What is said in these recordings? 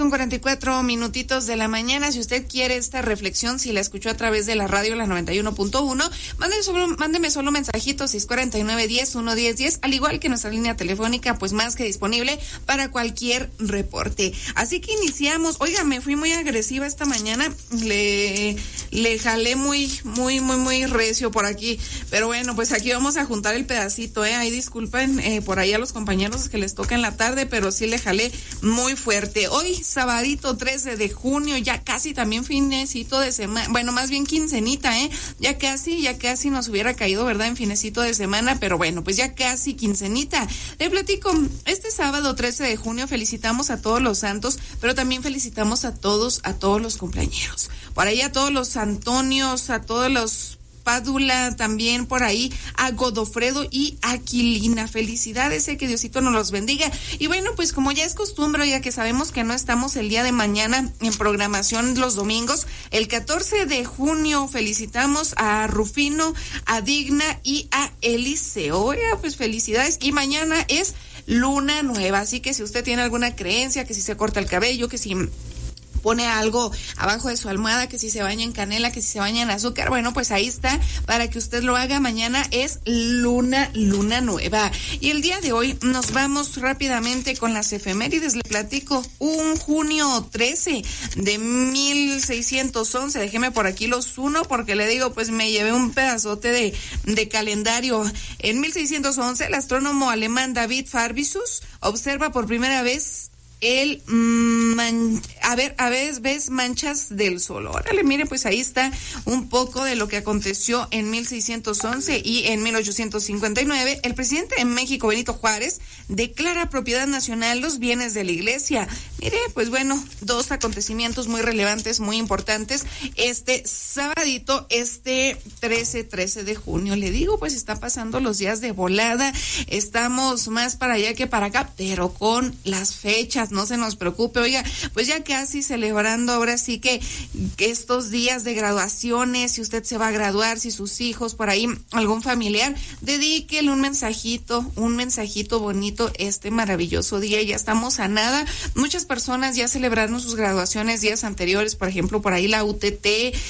Son 44 minutitos de la mañana. Si usted quiere esta reflexión, si la escuchó a través de la radio, la 91.1, mándeme solo mensajito 649-10-110-10, al igual que nuestra línea telefónica, pues más que disponible para cualquier reporte. Así que iniciamos. Oiga, me fui muy agresiva esta mañana, le jalé muy recio por aquí, pero bueno, pues aquí vamos a juntar el pedacito, ahí disculpen por ahí a los compañeros que les toca en la tarde, pero sí le jalé muy fuerte. Hoy, sabadito 13 de junio, ya casi también finecito de semana, bueno, más bien quincenita, ya casi nos hubiera caído, ¿verdad? En finecito de semana, pero bueno, pues ya casi quincenita. Le platico, este sábado 13 de junio felicitamos a todos los santos, pero también felicitamos a todos los cumpleañeros. Por ahí a todos los Antonios, a todos los Pádula, también por ahí a Godofredo y Aquilina. Felicidades, que Diosito nos los bendiga. Y bueno, pues como ya es costumbre, ya que sabemos que no estamos el día de mañana en programación los domingos, el 14 de junio felicitamos a Rufino, a Digna y a Eliseo. Oiga, pues felicidades. Y mañana es luna nueva, así que si usted tiene alguna creencia, que si se corta el cabello, que si pone algo abajo de su almohada, que si se baña en canela, que si se baña en azúcar, bueno, pues ahí está, para que usted lo haga. Mañana es luna nueva. Y el día de hoy nos vamos rápidamente con las efemérides. Le platico, un junio 13 de 1611, déjeme por aquí los uno, porque le digo, pues me llevé un pedazote de calendario. En 1611, el astrónomo alemán David Fabricius observa por primera vez ves manchas del sol. Órale, mire, pues ahí está un poco de lo que aconteció en 1611. Y en 1859, el presidente de México, Benito Juárez, declara propiedad nacional los bienes de la iglesia. Mire, pues bueno, dos acontecimientos muy relevantes, muy importantes. Este sabadito, 13 de junio, le digo, pues está pasando los días de volada. Estamos más para allá que para acá, pero con las fechas, no se nos preocupe. Oiga, pues ya casi celebrando ahora sí que estos días de graduaciones, si usted se va a graduar, si sus hijos, por ahí algún familiar, dedíquele un mensajito bonito este maravilloso día. Ya estamos a nada. Muchas personas ya celebraron sus graduaciones días anteriores, por ejemplo, por ahí la UTT,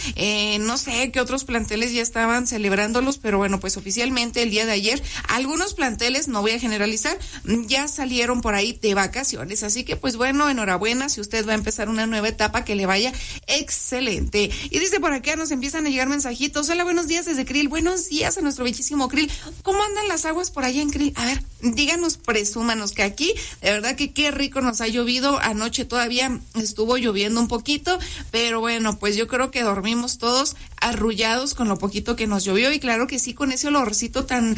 no sé qué otros planteles ya estaban celebrándolos, pero bueno, pues oficialmente el día de ayer, algunos planteles, no voy a generalizar, ya salieron por ahí de vacaciones, así que pues bueno, enhorabuena si usted va a empezar una nueva etapa, que le vaya excelente. Y dice por acá, nos empiezan a llegar mensajitos. Hola, buenos días desde Krill. Buenos días a nuestro bellísimo Krill. ¿Cómo andan las aguas por allá en Krill? A ver, díganos, presúmanos, que aquí de verdad que qué rico nos ha llovido. Anoche todavía estuvo lloviendo un poquito, pero bueno, pues yo creo que dormimos todos arrullados con lo poquito que nos llovió, y claro que sí, con ese olorcito tan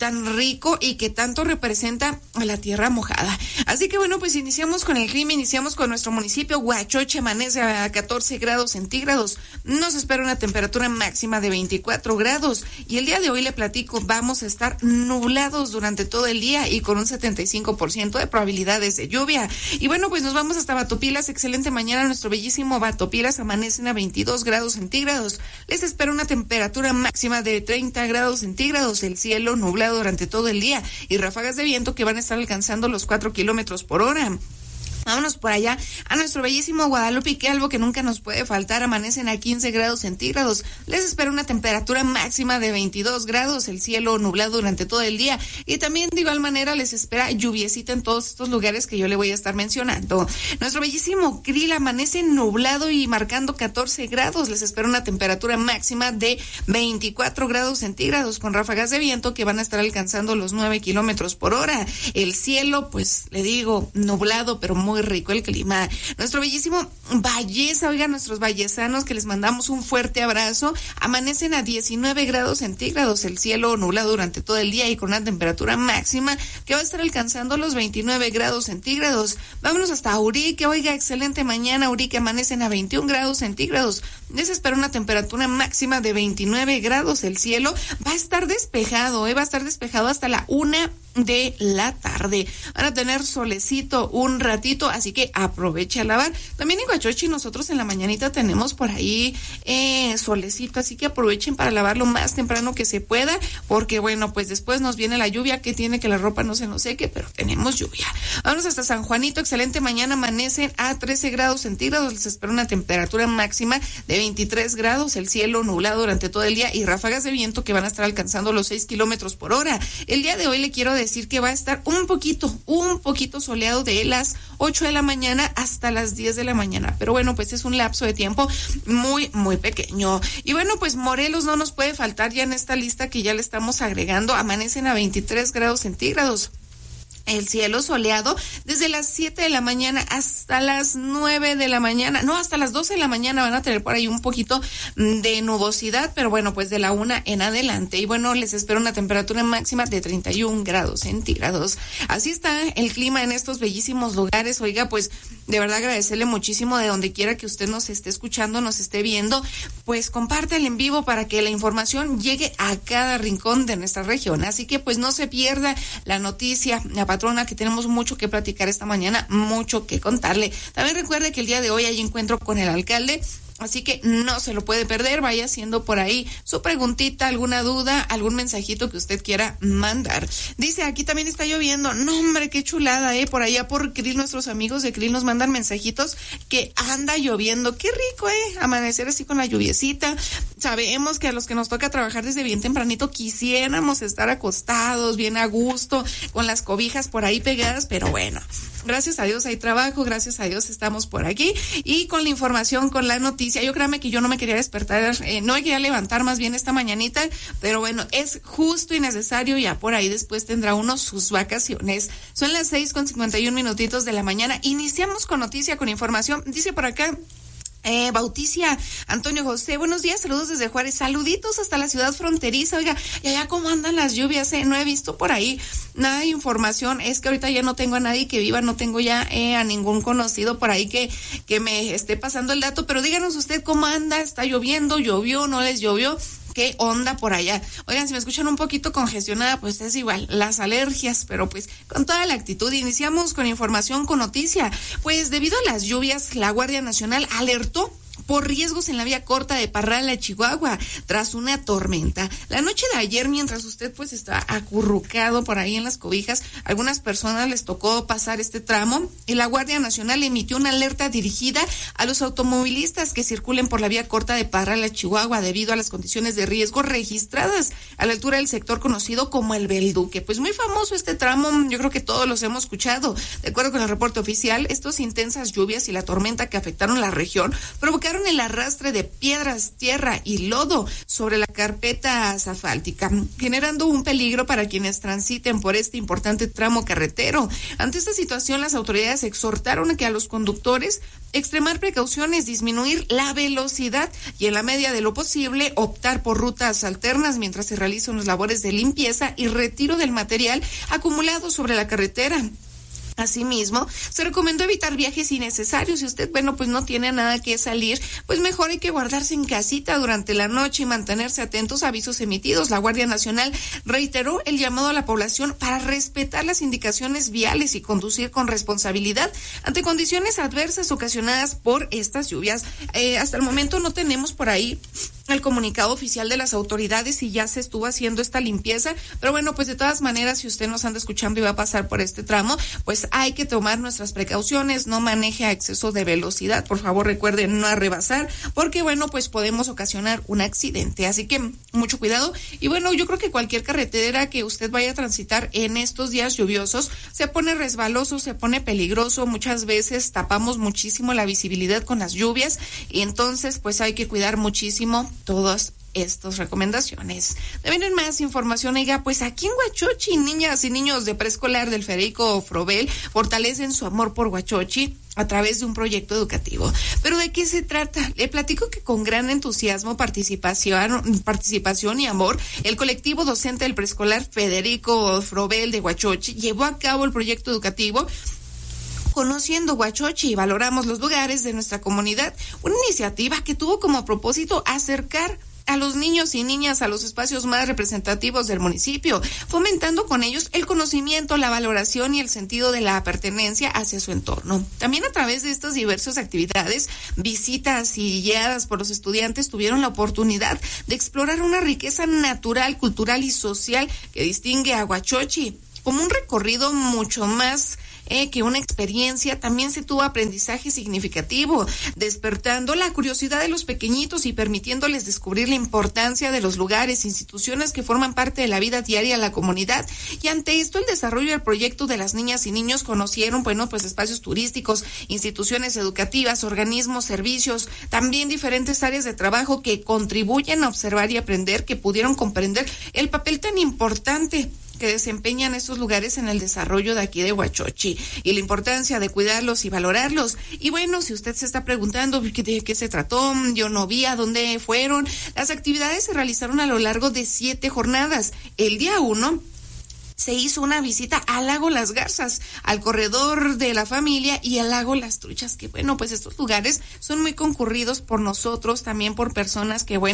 rico y que tanto representa a la tierra mojada. Así que bueno, pues iniciamos con el clima, iniciamos con nuestro municipio. Huachoche amanece a 14 grados centígrados, nos espera una temperatura máxima de 24 grados, y el día de hoy le platico, vamos a estar nublados durante todo el día y con un 75% de probabilidades de lluvia. Y bueno, pues nos vamos hasta Batopilas. Excelente mañana, nuestro bellísimo Batopilas, amanecen a 22 grados centígrados. Les espera una temperatura máxima de 30 grados centígrados, el cielo nublado durante todo el día y ráfagas de viento que van a estar alcanzando los 4 kilómetros por hora. Vámonos por allá a nuestro bellísimo Guadalupe y Calvo, que nunca nos puede faltar. Amanecen a 15 grados centígrados. Les espera una temperatura máxima de 22 grados, el cielo nublado durante todo el día. Y también de igual manera les espera lluviecita en todos estos lugares que yo le voy a estar mencionando. Nuestro bellísimo Krill amanece nublado y marcando 14 grados. Les espera una temperatura máxima de 24 grados centígrados con ráfagas de viento que van a estar alcanzando los 9 kilómetros por hora. El cielo, pues le digo, nublado, pero muy rico el clima. Nuestro bellísimo Valleza, oigan, nuestros vallesanos, que les mandamos un fuerte abrazo, amanecen a 19 grados centígrados, el cielo nublado durante todo el día y con una temperatura máxima que va a estar alcanzando los 29 grados centígrados. Vámonos hasta Urique, oiga, excelente mañana, Urique, amanecen a 21 grados centígrados. Les espera una temperatura máxima de 29 grados, el cielo va a estar despejado, va a estar despejado hasta la 1 de la tarde. Van a tener solecito un ratito, así que aproveche a lavar. También en Huachochi nosotros en la mañanita tenemos por ahí solecito, así que aprovechen para lavar lo más temprano que se pueda, porque bueno, pues después nos viene la lluvia que tiene que la ropa no se nos seque, pero tenemos lluvia. Vamos hasta San Juanito, excelente mañana, amanecen a 13 grados centígrados, les espera una temperatura máxima de 23 grados, el cielo nublado durante todo el día y ráfagas de viento que van a estar alcanzando los 6 kilómetros por hora. El día de hoy le quiero decir que va a estar un poquito soleado de las 8 de la mañana hasta las 10 de la mañana, pero bueno, pues es un lapso de tiempo muy pequeño. Y bueno, pues Morelos no nos puede faltar ya en esta lista que ya le estamos agregando, amanecen a 23 grados centígrados. El cielo soleado desde las 7 de la mañana hasta las 9 de la mañana, no, hasta las 12 de la mañana van a tener por ahí un poquito de nubosidad, pero bueno, pues de la 1 en adelante. Y bueno, les espero una temperatura máxima de 31 grados centígrados. Así está el clima en estos bellísimos lugares. Oiga, pues de verdad agradecerle muchísimo de donde quiera que usted nos esté escuchando, nos esté viendo, pues compártelo en vivo para que la información llegue a cada rincón de nuestra región. Así que pues no se pierda la noticia, la patrona, que tenemos mucho que platicar esta mañana, mucho que contarle. También recuerde que el día de hoy hay encuentro con el alcalde, así que no se lo puede perder. Vaya haciendo por ahí su preguntita, alguna duda, algún mensajito que usted quiera mandar. Dice, aquí también está lloviendo. No, hombre, qué chulada, por allá por Krill, nuestros amigos de Krill nos mandan mensajitos que anda lloviendo. Qué rico, amanecer así con la lluviecita. Sabemos que a los que nos toca trabajar desde bien tempranito quisiéramos estar acostados, bien a gusto, con las cobijas por ahí pegadas, pero bueno, gracias a Dios hay trabajo, gracias a Dios estamos por aquí y con la información, con la noticia. Yo créame que yo no me quería despertar, no me quería levantar más bien esta mañanita, pero bueno, es justo y necesario, ya por ahí después tendrá uno sus vacaciones. Son las 6:51 de la mañana, iniciamos con noticia, con información. Dice por acá Bauticia Antonio José, buenos días, saludos desde Juárez, saluditos hasta la ciudad fronteriza. Oiga, y allá cómo andan las lluvias, no he visto por ahí nada de información. Es que ahorita ya no tengo a nadie que viva, no tengo ya a ningún conocido por ahí que me esté pasando el dato, pero díganos usted cómo anda, está lloviendo, llovió, no les llovió. ¿Qué onda por allá? Oigan, si me escuchan un poquito congestionada, pues es igual, las alergias, pero pues con toda la actitud. Iniciamos con información, con noticia. Pues debido a las lluvias, la Guardia Nacional alertó por riesgos en la vía corta de Parral a Chihuahua tras una tormenta. La noche de ayer, mientras usted pues está acurrucado por ahí en las cobijas, algunas personas les tocó pasar este tramo y la Guardia Nacional emitió una alerta dirigida a los automovilistas que circulen por la vía corta de Parral a Chihuahua debido a las condiciones de riesgo registradas a la altura del sector conocido como el Belduque. Pues muy famoso este tramo, yo creo que todos los hemos escuchado. De acuerdo con el reporte oficial, estas intensas lluvias y la tormenta que afectaron la región provocaron el arrastre de piedras, tierra y lodo sobre la carpeta asfáltica, generando un peligro para quienes transiten por este importante tramo carretero. Ante esta situación, las autoridades exhortaron a que a los conductores extremar precauciones, disminuir la velocidad y en la medida de lo posible optar por rutas alternas mientras se realizan las labores de limpieza y retiro del material acumulado sobre la carretera. Asimismo, se recomendó evitar viajes innecesarios. Si usted, bueno, pues no tiene nada que salir, pues mejor hay que guardarse en casita durante la noche y mantenerse atentos a avisos emitidos. La Guardia Nacional reiteró el llamado a la población para respetar las indicaciones viales y conducir con responsabilidad ante condiciones adversas ocasionadas por estas lluvias. Hasta el momento no tenemos por ahí el comunicado oficial de las autoridades y ya se estuvo haciendo esta limpieza, pero bueno, pues de todas maneras, si usted nos anda escuchando y va a pasar por este tramo, pues hay que tomar nuestras precauciones, no maneje a exceso de velocidad, por favor recuerden no rebasar, porque bueno, pues podemos ocasionar un accidente, así que mucho cuidado. Y bueno, yo creo que cualquier carretera que usted vaya a transitar en estos días lluviosos se pone resbaloso, se pone peligroso, muchas veces tapamos muchísimo la visibilidad con las lluvias y entonces pues hay que cuidar muchísimo todas estas recomendaciones. Deben más información, oiga, pues aquí en Huachochi, niñas y niños de preescolar del Federico Frobel fortalecen su amor por Huachochi a través de un proyecto educativo. ¿Pero de qué se trata? Le platico que con gran entusiasmo, participación y amor, el colectivo docente del preescolar Federico Frobel de Huachochi llevó a cabo el proyecto educativo Conociendo Huachochi y valoramos los lugares de nuestra comunidad, una iniciativa que tuvo como propósito acercar a los niños y niñas a los espacios más representativos del municipio, fomentando con ellos el conocimiento, la valoración y el sentido de la pertenencia hacia su entorno. También a través de estas diversas actividades, visitas y guiadas por los estudiantes tuvieron la oportunidad de explorar una riqueza natural, cultural y social que distingue a Huachochi. Como un recorrido mucho más que una experiencia, también se tuvo aprendizaje significativo, despertando la curiosidad de los pequeñitos y permitiéndoles descubrir la importancia de los lugares, instituciones que forman parte de la vida diaria de la comunidad. Y ante esto, el desarrollo del proyecto de las niñas y niños conocieron, espacios turísticos, instituciones educativas, organismos, servicios, también diferentes áreas de trabajo que contribuyen a observar y aprender, que pudieron comprender el papel tan importante que desempeñan estos lugares en el desarrollo de aquí de Huachochi y la importancia de cuidarlos y valorarlos. Y bueno, si usted se está preguntando de qué se trató, yo no vi a dónde fueron. Las actividades se realizaron a lo largo de 7 jornadas. El día 1 se hizo una visita al lago Las Garzas, al corredor de la familia y al lago Las Truchas, que estos lugares son muy concurridos por nosotros, también por personas que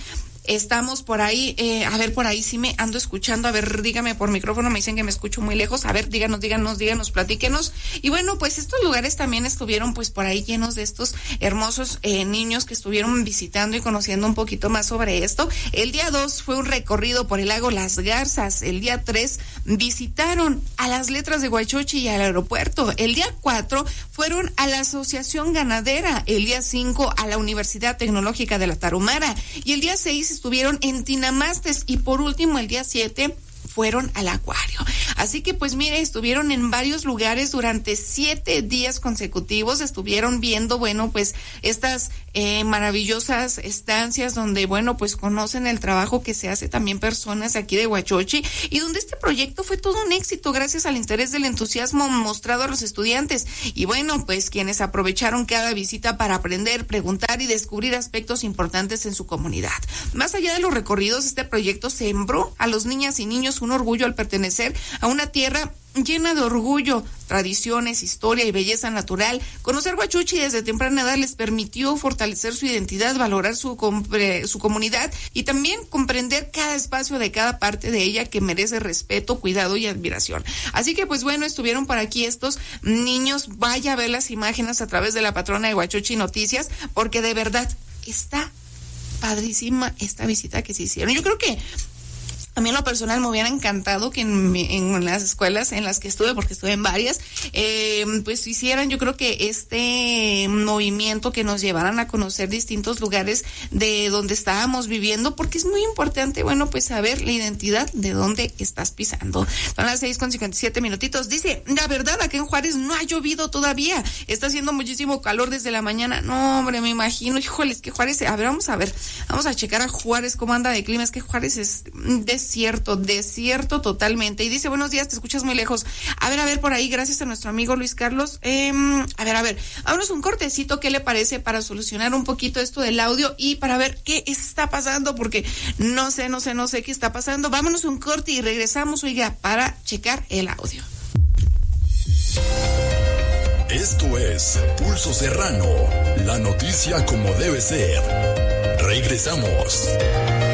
estamos por ahí, por ahí sí me ando escuchando, dígame por micrófono, me dicen que me escucho muy lejos, díganos, platíquenos. Y estos lugares también estuvieron por ahí llenos de estos hermosos niños que estuvieron visitando y conociendo un poquito más sobre esto. El día 2 fue un recorrido por el lago Las Garzas. El día 3 visitaron a las Letras de Huachochi y al aeropuerto. El día 4 fueron a la Asociación Ganadera. El día 5 a la Universidad Tecnológica de la Tarahumara. Y el día 6 estuvieron en Tinamastes y por último el día 7 fueron al acuario. Así que estuvieron en varios lugares durante 7 días consecutivos, estuvieron viendo, estas maravillosas estancias donde, conocen el trabajo que se hace también personas aquí de Huachochi y donde este proyecto fue todo un éxito gracias al interés del entusiasmo mostrado a los estudiantes y quienes aprovecharon cada visita para aprender, preguntar y descubrir aspectos importantes en su comunidad. Más allá de los recorridos, este proyecto sembró a los niñas y niños un orgullo al pertenecer a una tierra llena de orgullo, tradiciones, historia y belleza natural. Conocer Huachochi desde temprana edad les permitió fortalecer su identidad, valorar su comunidad y también comprender cada espacio de cada parte de ella que merece respeto, cuidado y admiración. Así que estuvieron por aquí estos niños. Vaya a ver las imágenes a través de la patrona de Huachochi Noticias, porque de verdad está padrísima esta visita que se hicieron. Yo creo que a mí en lo personal me hubiera encantado que en las escuelas en las que estuve, porque estuve en varias, hicieran, yo creo que este movimiento, que nos llevaran a conocer distintos lugares de donde estábamos viviendo, porque es muy importante, saber la identidad de dónde estás pisando. Son las 6:57. Dice, la verdad, aquí en Juárez no ha llovido todavía, está haciendo muchísimo calor desde la mañana. No, hombre, me imagino, híjole, es que Juárez, vamos a checar a Juárez cómo anda de clima. Es que Juárez es desierto totalmente. Y dice, buenos días, te escuchas muy lejos. A ver, por ahí, gracias a nuestro amigo Luis Carlos. Vámonos un cortecito, ¿qué le parece? Para solucionar un poquito esto del audio y para ver qué está pasando, porque no sé qué está pasando. Vámonos un corte y regresamos, para checar el audio. Esto es Pulso Serrano, la noticia como debe ser. Regresamos.